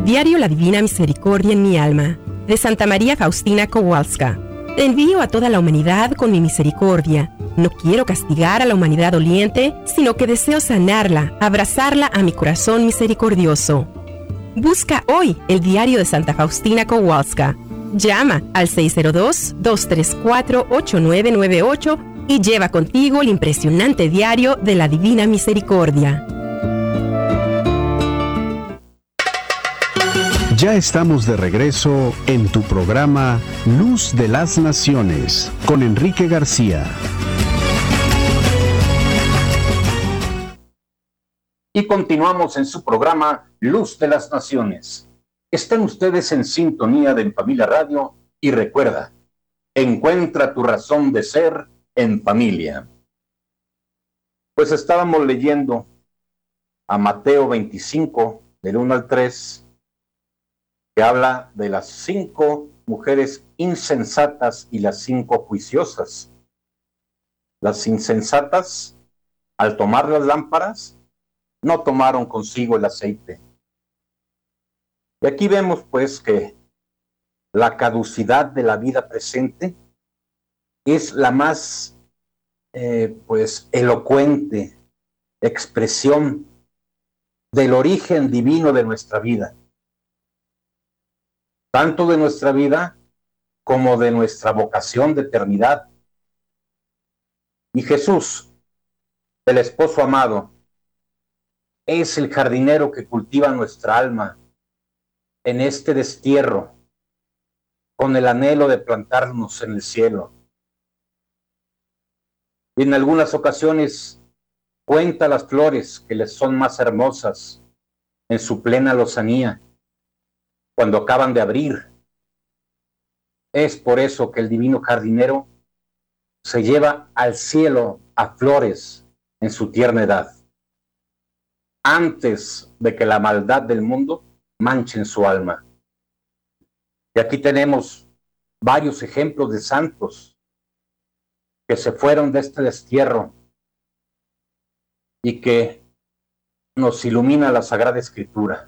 Diario La Divina Misericordia en mi alma, de Santa María Faustina Kowalska. Te envío a toda la humanidad con mi misericordia. No quiero castigar a la humanidad doliente, sino que deseo sanarla, abrazarla a mi corazón misericordioso. Busca hoy el diario de Santa Faustina Kowalska. Llama al 602-234-8998 y lleva contigo el impresionante diario de la Divina Misericordia. Ya estamos de regreso en tu programa Luz de las Naciones con Enrique García. Y continuamos en su programa Luz de las Naciones. Están ustedes en sintonía de En Familia Radio y recuerda, encuentra tu razón de ser en familia. Pues estábamos leyendo a Mateo 25, del 1 al 3, que habla de las 5 mujeres insensatas y las 5 juiciosas. Las insensatas, al tomar las lámparas, no tomaron consigo el aceite. Y aquí vemos pues que la caducidad de la vida presente es la más pues elocuente expresión del origen divino de nuestra vida, tanto de nuestra vida como de nuestra vocación de eternidad. Y Jesús, el esposo amado, es el jardinero que cultiva nuestra alma en este destierro, con el anhelo de plantarnos en el cielo. Y en algunas ocasiones cuenta las flores que les son más hermosas en su plena lozanía, cuando acaban de abrir. Es por eso que el divino jardinero se lleva al cielo a flores en su tierna edad, antes de que la maldad del mundo manche en su alma. Y aquí tenemos varios ejemplos de santos que se fueron de este destierro y que nos ilumina la Sagrada Escritura.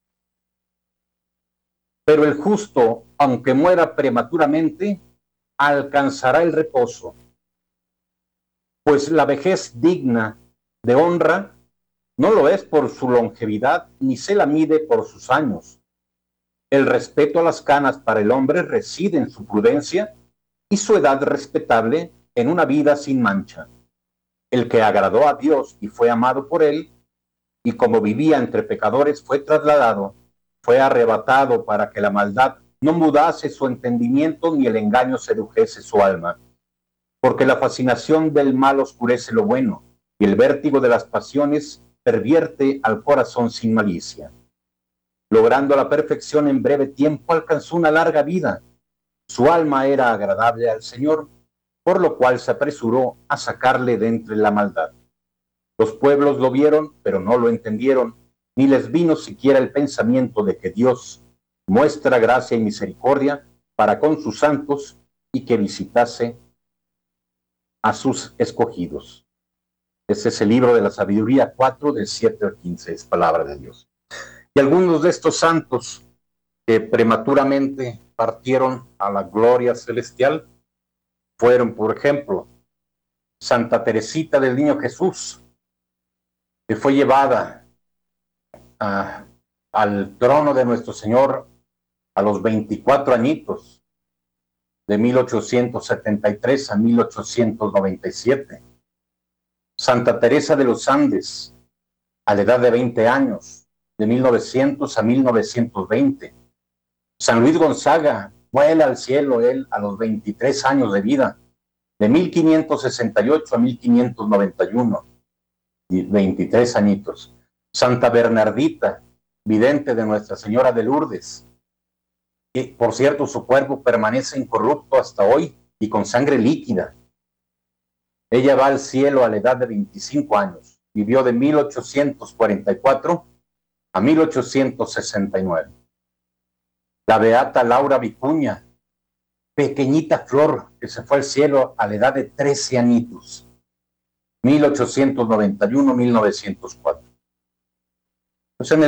Pero el justo, aunque muera prematuramente, alcanzará el reposo, pues la vejez digna de honra no lo es por su longevidad, ni se la mide por sus años. El respeto a las canas para el hombre reside en su prudencia y su edad respetable en una vida sin mancha. El que agradó a Dios y fue amado por él, y como vivía entre pecadores, fue trasladado, fue arrebatado para que la maldad no mudase su entendimiento ni el engaño sedujese su alma. Porque la fascinación del mal oscurece lo bueno, y el vértigo de las pasiones pervierte al corazón sin malicia. Logrando la perfección en breve tiempo, alcanzó una larga vida. Su alma era agradable al Señor, por lo cual se apresuró a sacarle de entre la maldad. Los pueblos lo vieron, pero no lo entendieron, ni les vino siquiera el pensamiento de que Dios muestra gracia y misericordia para con sus santos y que visitase a sus escogidos. Este es el libro de la Sabiduría 4, del 7 al 15, es palabra de Dios. Y algunos de estos santos que prematuramente partieron a la gloria celestial fueron, por ejemplo, Santa Teresita del Niño Jesús, que fue llevada al trono de nuestro Señor a los 24 añitos, de 1873 a 1897. Santa Teresa de los Andes, a la edad de 20 años, de 1900 a 1920. San Luis Gonzaga vuela al cielo, él a los 23 años de vida, de 1568 a 1591, y 23 añitos. Santa Bernardita, vidente de Nuestra Señora de Lourdes, que por cierto su cuerpo permanece incorrupto hasta hoy y con sangre líquida. Ella va al cielo a la edad de 25 años, vivió de 1844 a 1869. La beata Laura Vicuña, pequeñita flor que se fue al cielo a la edad de 13 añitos, 1891-1904. Pues en